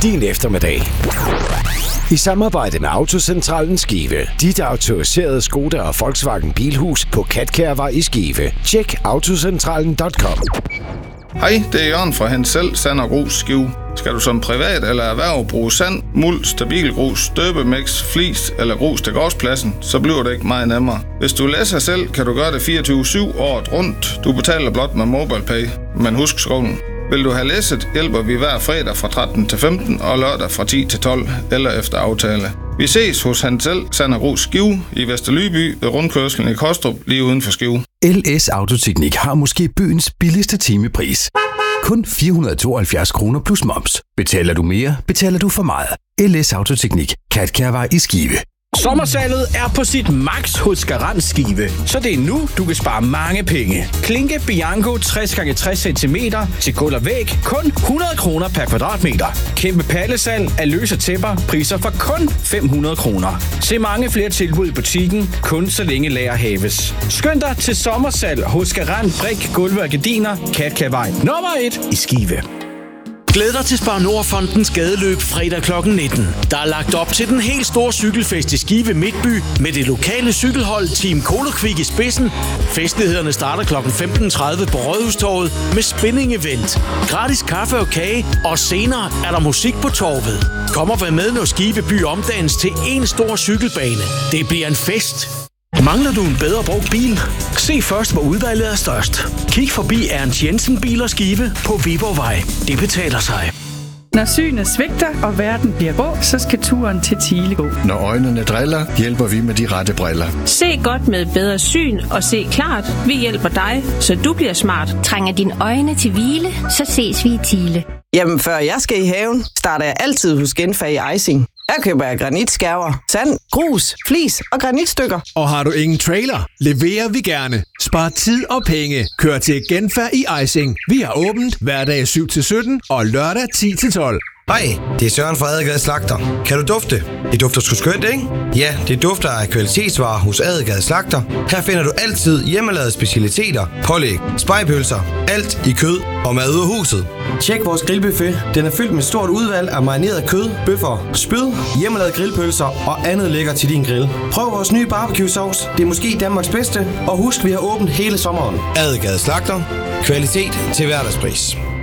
din eftermiddag. I samarbejde med Autocentralen Skive. Dit autoriserede Skoda og Volkswagen Bilhus på Katkærvej i Skive. Tjek autocentralen.com. Hej, det er Jørgen fra Hensel Sand og Grus Skive. Skal du som privat eller erhverv bruge sand, muld, stabilgrus, støbemix, flis eller grus til gårdspladsen, så bliver det ikke meget nemmere. Hvis du læser selv, kan du gøre det 24/7 året rundt. Du betaler blot med MobilePay, men husk skrålen. Vil du have læsset, hjælper vi hver fredag fra 13 til 15 og lørdag fra 10 til 12 eller efter aftale. Vi ses hos Hensel Sand og Grus Skive i Vesterlyby ved rundkørslen i Kostrup lige uden for Skive. LS Autoteknik har måske byens billigste timepris. Kun 472 kroner plus moms. Betaler du mere, betaler du for meget. LS Autoteknik. Katkærvej i Skive. Sommersalget er på sit max hos Garant Skive, så det er nu, du kan spare mange penge. Klinke Bianco 60x60 cm til gulv og væg, kun 100 kroner per kvadratmeter. Kæmpe pallesalg af løse tæpper, priser for kun 500 kroner. Se mange flere tilbud i butikken, kun så længe lager haves. Skynd dig til sommersalg hos Garant Brik, Gulve og Gardiner, Katkærvej nummer 1 i Skive. Glæd dig til Spar Nord-fondens gadeløb fredag kl. 19. Der er lagt op til den helt store cykelfest i Skive Midtby med det lokale cykelhold Team Kolokvik i spidsen. Festlighederne starter kl. 15.30 på Rådhustorvet med spinning-event, gratis kaffe og kage, og senere er der musik på torvet. Kom og vær med, når Skive by omdannes til en stor cykelbane. Det bliver en fest. Mangler du en bedre brugt bil? Se først, hvor udvalget er størst. Kig forbi Ernst Jensen Bil og Skive på Viborgvej. Det betaler sig. Når synet svigter, og verden bliver grå, så skal turen til Thiele gå. Når øjnene driller, hjælper vi med de rette briller. Se godt med bedre syn og se klart. Vi hjælper dig, så du bliver smart. Trænger dine øjne til hvile, så ses vi i Thiele. Jamen, før jeg skal i haven, starter jeg altid hos Genfag Icing. Her køber jeg granitskærver, sand, grus, flis og granitstykker. Og har du ingen trailer, leverer vi gerne. Spar tid og penge. Kør til Genfag i Icing. Vi har åbent hverdag 7-17 og lørdag 10-12. Hej, det er Søren fra Adelgade Slagter. Kan du dufte? Det dufter sgu skønt, ikke? Ja, det dufter af kvalitetsvarer hos Adelgade Slagter. Her finder du altid hjemmelavede specialiteter, pålæg, spegepølser, alt i kød og mad ud af huset. Tjek vores grillbuffet. Den er fyldt med stort udvalg af marineret kød, bøffer, spyd, hjemmelavede grillpølser og andet lækker til din grill. Prøv vores nye barbecue sauce. Det er måske Danmarks bedste. Og husk, vi har åbent hele sommeren. Adelgade Slagter. Kvalitet til hverdagspris.